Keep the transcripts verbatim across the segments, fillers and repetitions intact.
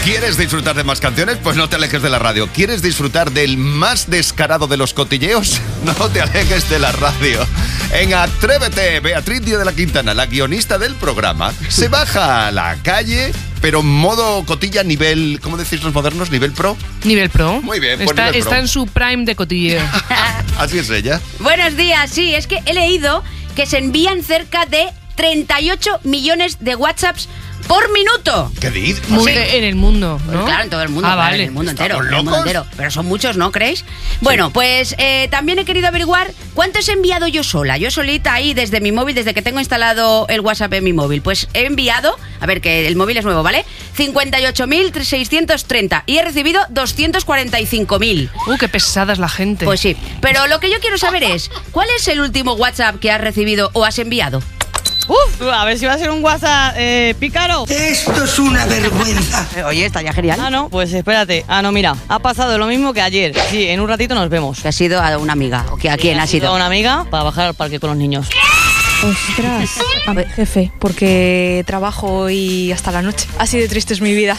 ¿Quieres disfrutar de más canciones? Pues no te alejes de la radio. ¿Quieres disfrutar del más descarado de los cotilleos? No te alejes de la radio. En Atrévete, Beatriz Díaz de la Quintana, la guionista del programa, se baja a la calle, pero en modo cotilla nivel, ¿cómo decís los modernos? ¿Nivel pro? Nivel pro. Muy bien, pues está, nivel está pro. en su prime de cotilleo. Así es ella. Buenos días, sí, es que he leído que se envían cerca de treinta y ocho millones de WhatsApps por minuto. ¿Qué dices? Muy ¿Sí? en el mundo, ¿no? Pues claro, en todo el mundo, Ah, claro, vale. en el mundo entero, ¿Estamos en el mundo locos? entero. Pero son muchos, ¿no creéis? Bueno, pues eh, también he querido averiguar cuántos he enviado yo sola. Yo solita ahí desde mi móvil, desde que tengo instalado el WhatsApp en mi móvil. Pues he enviado, a ver que el móvil es nuevo, ¿vale? cincuenta y ocho mil seiscientos treinta y he recibido doscientos cuarenta y cinco mil. Uh, qué pesada es la gente. Pues sí, pero lo que yo quiero saber es, ¿cuál es el último WhatsApp que has recibido o has enviado? Uf, a ver si va a ser un WhatsApp eh, pícaro. Esto es una vergüenza. Oye, estaría genial. Ah, no, pues espérate. Ah, no, mira, ha pasado lo mismo que ayer. Sí, en un ratito nos vemos. Que ha sido a una amiga. ¿O que a quién ha sido? A una amiga para bajar al parque con los niños. Ostras, a mi jefe, porque trabajo hoy hasta la noche. Así de triste es mi vida.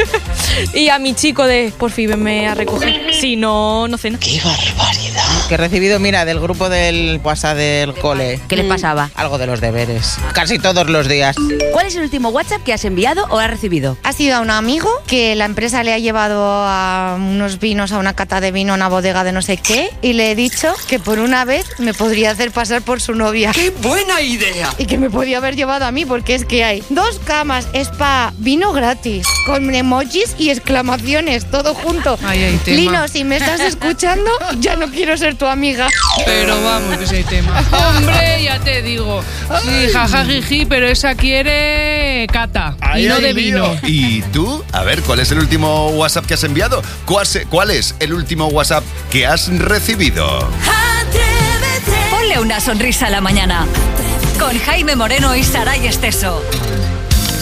Y a mi chico de, por fin, venme a recoger. Si no, no cena. ¡Qué barbaridad! Que he recibido, mira, del grupo del WhatsApp del cole. ¿Qué les pasaba? Algo de los deberes. Casi todos los días. ¿Cuál es el último WhatsApp que has enviado o has recibido? Ha sido a un amigo que la empresa le ha llevado a unos vinos, a una cata de vino, a una bodega de no sé qué, y le he dicho que por una vez me podría hacer pasar por su novia. ¡Qué buena idea! Y que me podía haber llevado a mí, porque es que hay dos camas, spa, vino gratis, con emojis y exclamaciones, todo junto. Ahí hay tema. Lino, si me estás escuchando, ya no quiero ser tu amiga. Pero vamos, que ese tema. Hombre, ya te digo. Sí, jajajiji, pero esa quiere cata. Ahí y no hay de lío. vino. ¿Y tú? A ver, ¿cuál es el último WhatsApp que has enviado? ¿Cuál se- ¿Cuál es el último WhatsApp que has recibido? Ponle una sonrisa a la mañana. Con Jaime Moreno y Saray Esteso.